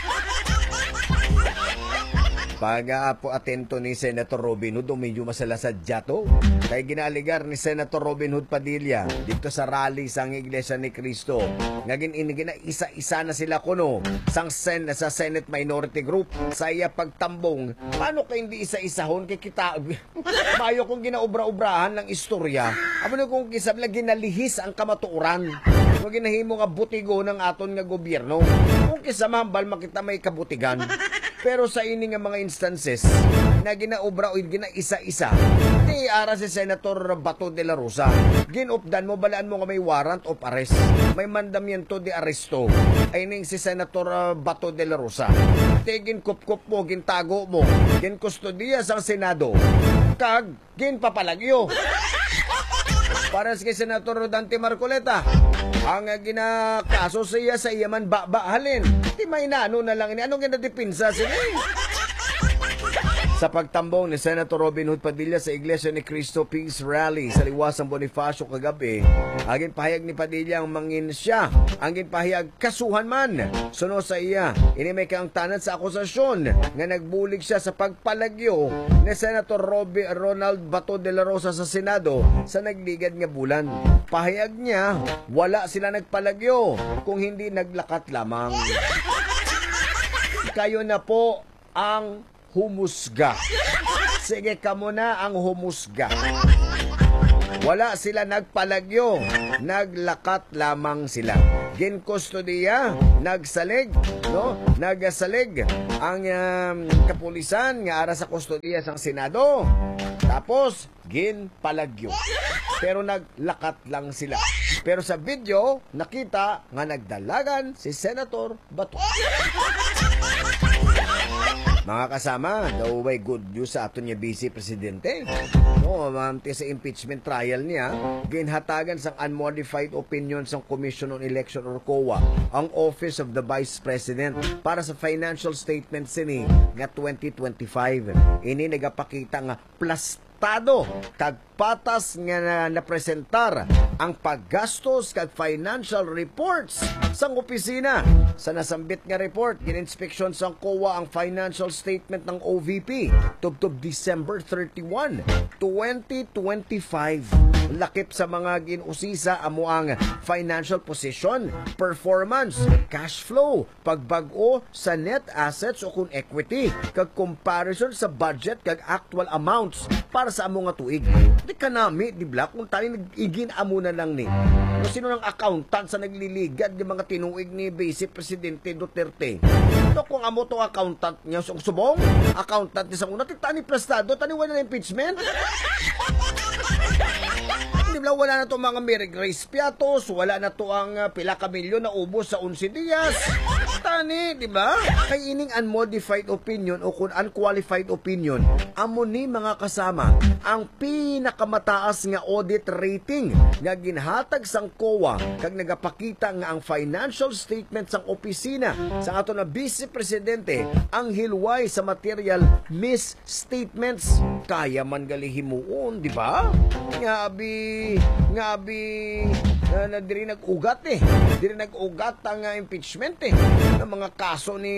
S1: Pag po atento ni Senator Robin Hood, medyo masalasad to. Kaya ginaligar ni Senator Robin Hood Padilla dito sa rally sang Iglesia ni Cristo. Ngagin inigina isa-isa na sila kuno sa Senate Minority Group sa iya pagtambong. Paano ka hindi isa-isahon kay kita? Mayo kung ginaubra-ubrahan ng istorya. Ano kung kisab lang ginalihis ang kamatuuran. Kung ginahimo nga butigo ng aton nga gobyerno. Kung kisamambal makita may kabutigan. Pero sa ini nga mga instances na ginaobra o gina-isa-isa, di ara si Senator Bato de la Rosa. Ginupdan mo, balaan mo nga may warrant of arrest. May mandamiento de arresto. Ay ning si Senator Bato de la Rosa. Di ginkup-kup mo, gintago mo, ginkustodiya sa Senado. Kag, ginpapalagyo. Para sa Senator Dante Marcoleta, ang ginakaso siya sa iyaman bahalin. Di may nano na lang ini. Anong ginadipinsa sila? sa pagtambong ni Senator Robin Hood Padilla sa Iglesia ni Cristo Peace Rally sa Liwasang Bonifacio kagabi, agin pahayag ni Padilla ang mangin siya, agin pahayag kasuhan man. Suno sa iya, ini may kaangtanan sa akusasyon nga nagbulig siya sa pagpalagyo ni Senator Ronald Bato de la Rosa sa Senado sa nagligad nga bulan. Pahayag niya, wala sila nagpalagyo kung hindi naglakat lamang. Kayo na po ang humusga. Sige, kamo na ang humusga. Wala sila nagpalagyo, naglakat lamang sila. Ginkustodiya, nagsalig, no? Nagsalig ang kapulisan nga ara sa kustodiya sang Senado. Tapos ginpalagyo. Pero naglakat lang sila. Pero sa video, nakita nga nagdalagan si Senator Bato. Mga kasama, daw may good news sa aton niya Vice Presidente. No, sa impeachment trial niya, ginhatagan sang unmodified opinion sang Commission on Election or COA ang Office of the Vice President para sa financial statement sini nga 2025. Ini nagapakita nga plastado kag patas nga napresentar ang paggastos kag financial reports sang opisina. Sa nasambit nga report, gininspeksyon sang COA ang financial statement ng OVP tubtob December 31, 2025. Lakip sa mga ginusisa amo ang financial position, performance, cash flow, pagbag-o sa net assets o kung equity, kag comparison sa budget kag actual amounts para sa amo nga tuig. Di ka nami, di ba? Kung tayo nag-igin amo na lang ni. No, sino ng accountant sa nagliligad ng mga tinuig ni Vice Presidente Duterte? No, kung amo to accountant niya, subong, accountant niya sa una, tani prestado, tani wala na impeachment. Di ba, wala na to mga Mary Grace Piatos, wala na to ang pila ka milyon na ubos sa 11 Dias. Tani, di ba? Kay ining unmodified opinion o kung unqualified opinion, amo ni mga kasama ang pinakamataas nga audit rating nga ginhatag sang COA kag nagapakita nga ang financial statement sang opisina sa ato na Vice Presidente ang hilway sa material misstatements. Kaya man galihimuon, di ba? Ngabi na diri nag-ugat diri nag-ugat ang impeachment ng mga kaso ni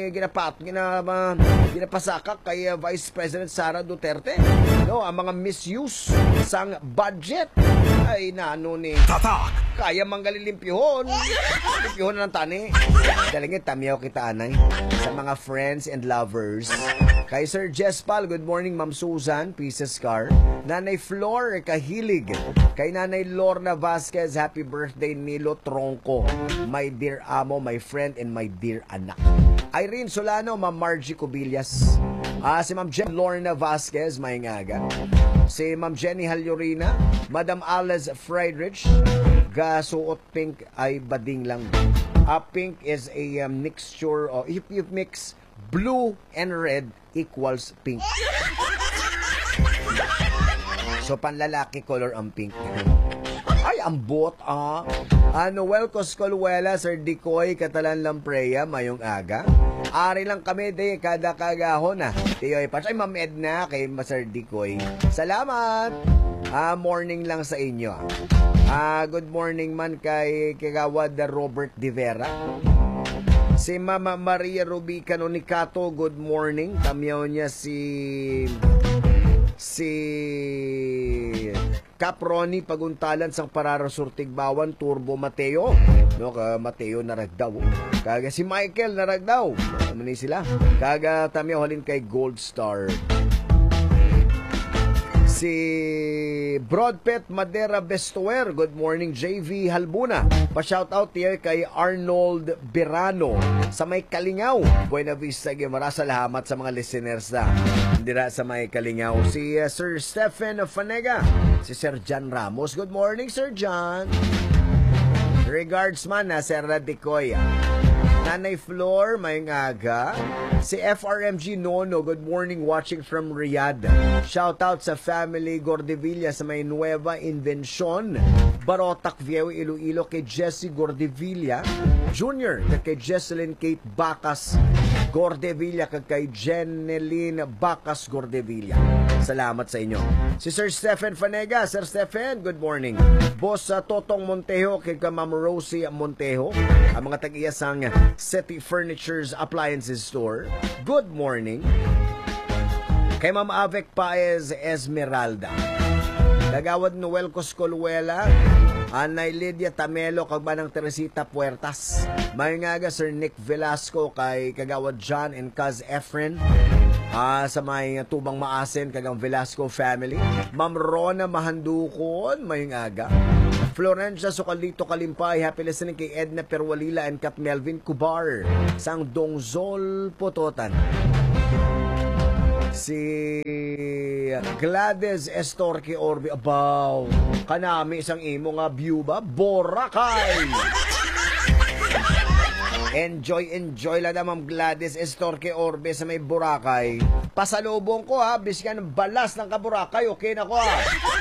S1: ginapasakak kay Vice President Sara Duterte, no, ang mga misuse sang budget ay nano ni
S2: Tatak!
S1: kaya manggalimpyuhon na ng tani. Dalingit tamiyaw kita anay sa mga friends and lovers. Kay Sir Jespal, good morning Ma'am Susan, Pieces Car. Nanay Flor Kahilig. Kay Nanay Lorna Vasquez, happy birthday Nilo Tronco. My dear amo, my friend, and my dear anak. Irene Solano, Ma'am Margie Cubillas. Si Ma'am Jen Lorna Vasquez, may ngaga. Si Ma'am Jenny Halyurina, Madam Alice Friedrich, gasuot pink ay bading lang. Pink is a mixture, or if you mix blue and red equals pink. So panlalaki color ang pink. Ay, ambot Noel Coscolwela, Sir Dicoy, Catalan Lampreya, mayong aga. Ari lang kami de kada kagahon Tiyoy Patch. Ay, Ma'am Edna, kay Sir Dicoy. Salamat. Morning lang sa inyo. Good morning man kay Kagawad Robert De Vera. Si Mama Maria Ruby Canonicato, good morning. Tamiyaw niya si Caproni Paguntalan sang Pararasurtig Bawan Turbo Mateo, no, ka Mateo naragdaw. Kaga si Michael naragdaw. Ano ni sila? Kaga tamiyaw halin kay Gold Star. Si Broadpet Madera Bestuer, good morning. JV Halbuna, pa-shoutout here kay Arnold Berano sa may Kalingaw, Buena Vista. Marasa salamat sa mga listeners na dira sa may Kalingaw. Si Sir Stephen Fanega, si Sir John Ramos, good morning Sir John. Regards man Sir Radicoy. Nanay Flor, may ngaga. Si FRMG Nono, good morning, watching from Riyadh. Shout out sa family Gordevilla sa may Nueva Invention, Barotac, Viejo, Iloilo, kay Jesse Gordevilla Jr. at kay Jesselyn Kate Bacas Gordevilla kag kay Jeneline Bacas Gordevilla. Salamat sa inyo. Si Sir Stephen Fanega. Sir Stephen, good morning. Boss Totong Montejo kay Ma'am Rosie Montejo, ang mga tag-iyasang City Furniture's Appliances Store. Good morning. Kay Ma'am Avek Paez Esmeralda. Kagawad Noel Coscoluela, Anay Lydia Tamelo, kagbanang Teresita Puertas. May nga Sir Nick Velasco kay kagawad John and Kaz Efren. Sa may Tubang Maasin, kagang Velasco family. Ma'am Rona Mahandukon, may nga Florencia Sukalito Kalimpay, happy listening kay Edna Perwalila and Kat Melvin Kubar, sang Dongzol Pototan. Si Gladys Estorque Orbe, abaw, kanami isang imo nga view ba? Boracay! Enjoy lang na Ma'am Gladys Estorque Orbe sa may Boracay. Pasalubong ko ha, biskan balas ng kaboracay, okay na ko ha.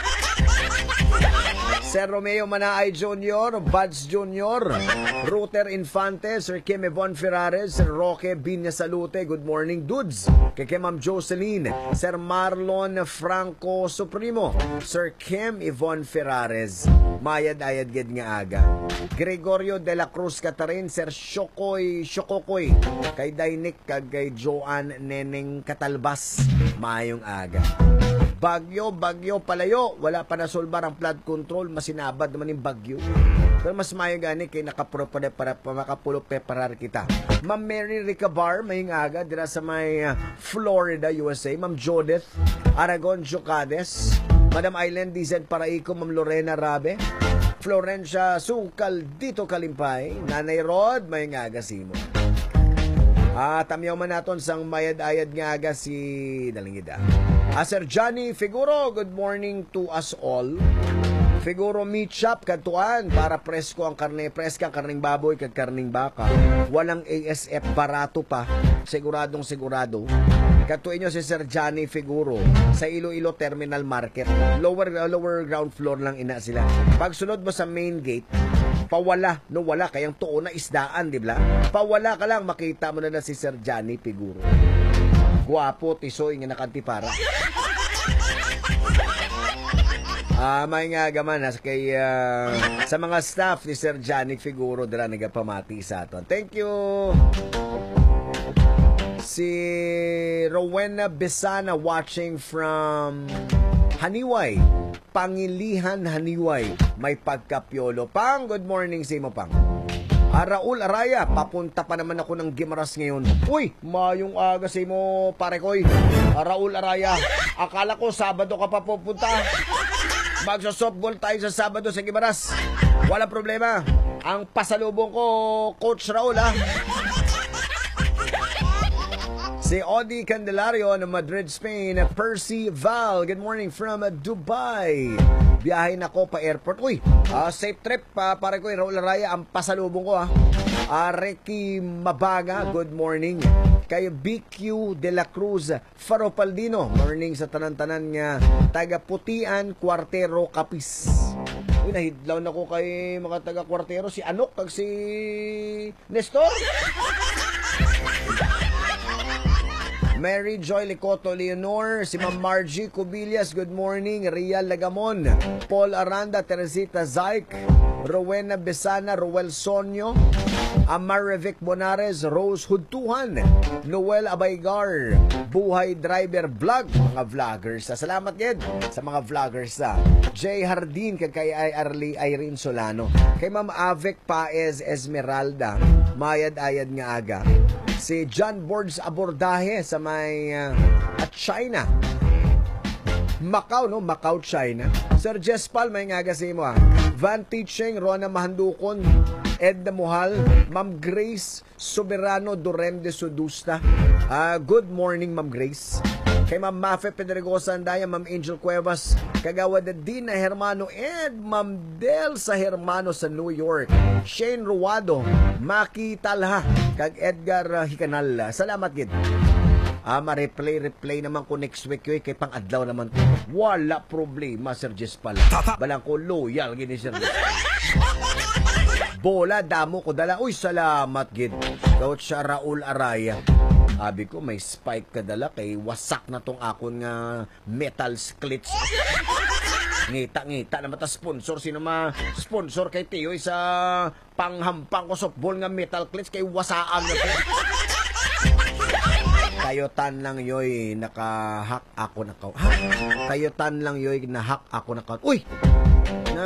S1: Sir Romeo Manaay Jr., Buds Jr., Ruter Infante, Sir Kim Yvonne Ferrares, Sir Roque Binya Salute, good morning dudes. Kay Ma'am Jocelyn, Sir Marlon Franco Supremo, Sir Kim Yvonne Ferrares, mayad-ayad gid nga aga. Gregorio de la Cruz Catarin, Sir Shokoy, kay Dainik kag kay Joanne Neneng Katalbas, mayong aga. Bagyo palayo, wala pa nasolbar ang flood control, masinabad naman yung bagyo. Pero mas mayo gani kay nakapuro para makapulo preparar kita. Ma'am Mary Ricabar, may aga dira sa may Florida, USA. Ma'am Judith Aragon Jocades, Madam Island DZ Paraico, Ma'am Lorena Rabe, Florencia Sukal dito Kalimpay, Nanay Rod, may aga simo. Tamyaw man naton sang mayad-ayad nga aga si Dalingida. Sir Johnny Figuro, good morning to us all. Figuro meat shop katuan para presko ang karne, preska ang karning baboy kag karning baka. Walang ASF, barato pa. Siguradong sigurado. Katuin nyo si Sir Johnny Figuro sa Iloilo Terminal Market. Lower ground floor lang ina sila. Pag sunod mo sa main gate, pawala, no wala, kayang tuon na isdaan, di ba? Pawala ka lang, makita mo na si Sir Johnny Figuro. Guwapo, tisoy, nga nakantipara. May nga gaman kay, sa mga staff ni Sir Johnny Figuro, dira nagapamati sa aton. Thank you! Si Rowena Besana watching from Haniway. Pangilihan Haniway, may pagkapyolo. Pang, good morning sa mo, Pang. Raul Araya, papunta pa naman ako ng Gimaras ngayon. Uy, mayong aga sa mo, pare koy. Raul Araya, akala ko Sabado ka pa pupunta. Magsa-softball tayo sa Sabado sa Gimaras. Wala problema. Ang pasalubong ko, Coach Raul, ha. Si Odi Candelario ng Madrid, Spain. Percy Val, good morning from Dubai. Biyahe na ko pa airport. Uy, safe trip pa para ko. Raul Araya, ang pasalubong ko ha. Ricky Mabaga, good morning. Kay BQ de la Cruz Faropaldino, morning sa tanan-tanan nga taga Putian, Cuartero, Capiz. Uy, nahidlaw na ko kay mga taga Cuartero, si Anok kag si Nestor. Mary Joy Licoto Leonor, si Ma'am Margie Cubillas, good morning. Rial Lagamon, Paul Aranda, Teresita Zaik, Rowena Besana, Roel Sonyo, Amarevic Bonares, Rose Hudtuhan, Noel Abaygar, Buhay Driver Vlog, mga vloggers. Salamat din sa mga vloggers. Jay Hardin, kay Arlie Irene Solano, kay Ma'am Avek Paez Esmeralda, mayad-ayad nga aga. Si John Boards Abordahe sa may China. Macau, no? Macau, China. Sir Jespal, may nga kasi mo ha. Van Teaching, Rona Mahandukon, Edna Mohal, Ma'am Grace Soberano Dorem de Sudusta. Good morning, Ma'am Grace. Kay Ma'am Mafe Pedregosa Andaya, Ma'am Angel Cuevas, Kagawad Dina Hermano, and Ma'am Del sa Hermano sa New York. Shane Ruado, Maki Talha, kag Edgar Hicanal. Salamat gid. Ma-replay naman ko next week kay pang adlaw naman. Wala problema, Sir Jespal. Balang ko loyal gini, Sir Jespal. Bola, damo ko dala. Uy, salamat gid. Coach Raul Araya. Abi ko, may spike kadala kay wasak na tong akon nga metal sklits. Ngita-ngita na mata sponsor. Sino sponsor kay Tiyoy sa panghampang ko softball nga metal clits kay wasaan na to. Kayotan lang yoy naka-hack ako na account. Kayotan lang yoy na-hack ako na account. Uy! Na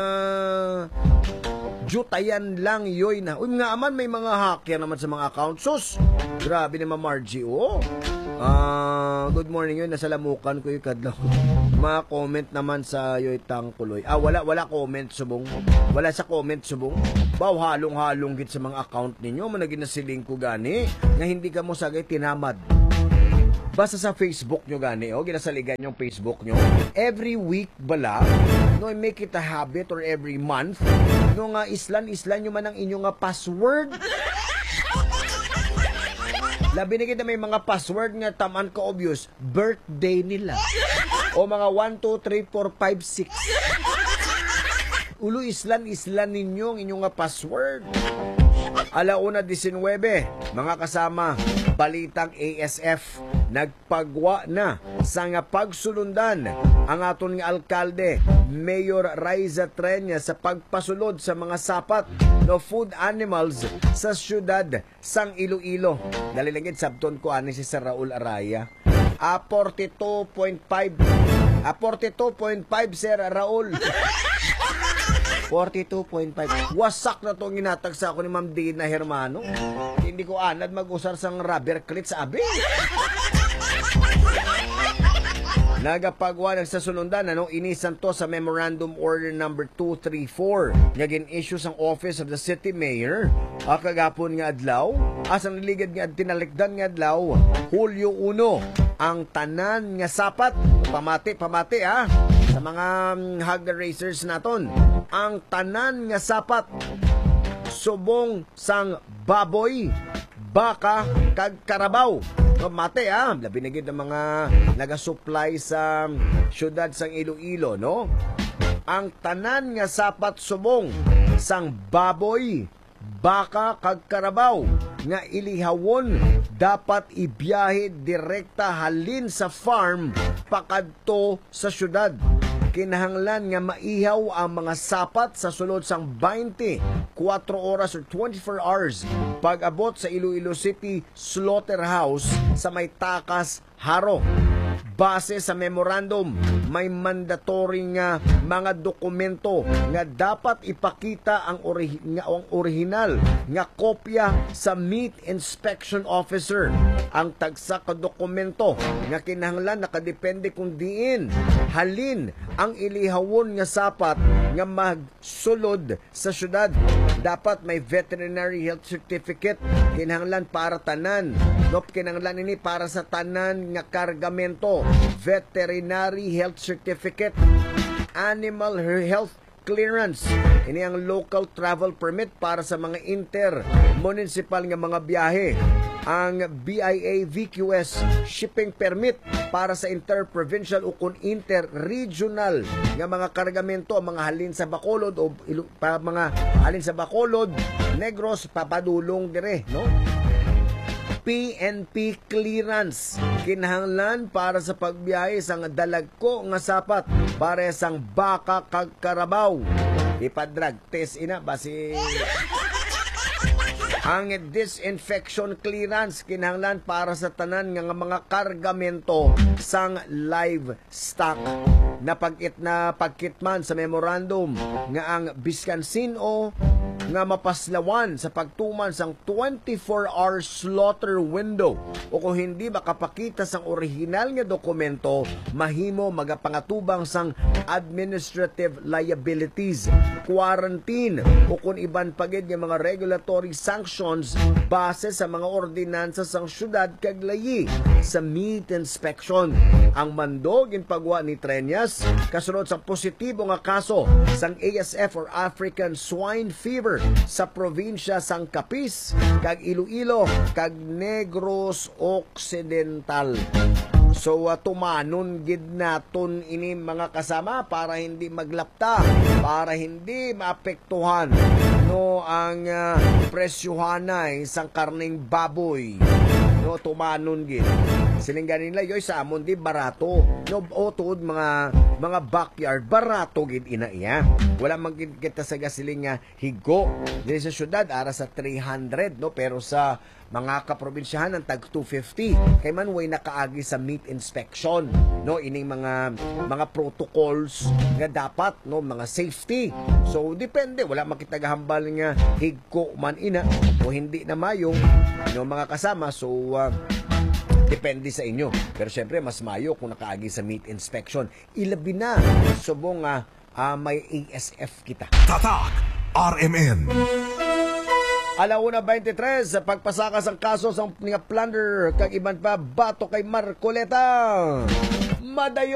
S1: jutayan lang yoy na. Uy nga aman may mga hacker naman sa mga account. Sus! Grabe naman Margie. Oh. Good morning yoy. Nasa lamukan ko yung kadlaw. Mga comment naman sa yoy tangkuloy. Wala comment subong. Wala sa comment subong. Baw halong-halong git sa mga account ninyo. Managin na siling ko gani. Na hindi ka mo sagay tinamad. Basta sa Facebook nyo gani, ginasaligan yung Facebook nyo. Every week bala, no, make it a habit or every month, no nga islan nyo man ang inyong nga password. Labi na kita may mga password nga taman ka obvious, birthday nila. O mga 1, 2, 3, 4, 5, 6. Ulo islan ninyo ang inyong nga password. 1:19, mga kasama, balitang ASF, nagpagwa na sa nga pagsulundan ang aton nga alkalde, Mayor Raiza Trenya sa pagpasulod sa mga sapat no food animals sa syudad sang Iloilo. Dalilangit sabton ko ani si Sir Raul Araya. 42.5 Sir Raul. 42.5. Wasak na itong inatag sa ako ni Ma'am Dina Hermano. Hindi ko anad mag-usar sang rubber cleats, abi. Nagapagwa ng sasunundan, inisan to sa Memorandum Order number 234 nga gin-issue sang Office of the City Mayor kagapon nga adlaw. Asang niligad nga tinalikdan nga adlaw, Hulyo 1, ang tanan nga sapat. Pamati ha sa mga hog racers naton. Ang tanan nga sapat subong sang baboy, baka kag karabaw. Mate labi na gid ang mga naga-supply sa syudad sang Iloilo, no? Ang tanan nga sapat subong sang baboy, baka kag karabaw nga ilihawon dapat ibiyahe direkta halin sa farm pakadto sa syudad. Kinahanglan nga maihaw ang mga sapat sa sulod sang 24 oras or 24 hours pag-abot sa Iloilo City Slaughterhouse sa may Takas, Haro. Base sa memorandum, may mandatory nga mga dokumento nga dapat ipakita ang original nga kopya sa meat inspection officer. Ang tagsa ka dokumento nga kinahanglan nakadepende kung diin halin ang ilihawon nga sapat nga magsulod sa syudad. Dapat may veterinary health certificate kinahanglan para tanan. Kinahanglan ini para sa tanan nga kargamento. Veterinary health certificate, animal health clearance. Ini ang local travel permit para sa mga inter-municipal nga mga biyahe. Ang BIA VQS shipping permit para sa inter-provincial o kung inter-regional nga mga kargamento, mga halin sa Bacolod o mga halin sa Bacolod, Negros, papadulong dire, no? PNP clearance kinahanglan para sa pagbiyahe sang dalagko nga sapat para sang baka kag karabaw. Ipadrag test ina basi. Ang disinfection clearance kinahanglan para sa tanan nga mga kargamento sang livestock. Napagit na pagkitman sa memorandum nga ang biskan sino nga mapaslawan sa pagtuman sang 24-hour slaughter window o kung hindi makapakita sang original nga dokumento, mahimo magapangatubang sang administrative liabilities, quarantine o kung iban pagid nga mga regulatory sanctions base sa mga ordinansa sang syudad kag layi sa meat inspection. Ang mandog ginpagwa ni Trenyas kasunod sa positibo nga kaso sang ASF or African Swine Fever sa probinsya sang Capiz kag Iloilo kag Negros Occidental. So tumanon gid naton ini mga kasama para hindi maglapta, para hindi maapektuhan no ang presyohanay sang karning baboy, no tumanon gid. Siling ganin nila yoy sa amon di barato. No o tuod mga backyard barato gid ina iya. Wala man gid kita sa gasiling nga higo. Dili sa syudad ara sa 300 no pero sa mga kaprobinsyahan ang tag 250 kay man way nakaagi sa meat inspection no ining mga protocols nga dapat no mga safety. So depende wala makitagahambal nga higko man ina o hindi na mayong no mga kasama. So depende sa inyo. Pero syempre, mas mayo kung nakaagi sa meat inspection. Ilabi na. Subong may ASF kita.
S2: Tatak RMN.
S1: Alauna 23, sa pagpasakas ang kaso sa mga plunder kag iban pa bato kay Marcoleta. Madayo